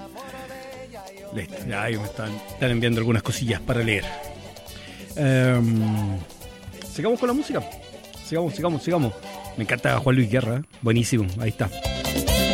Listo. Ya ahí me están enviando algunas cosillas para leer. Sigamos con la música. Sigamos. Me encanta Juan Luis Guerra. Buenísimo. Ahí está.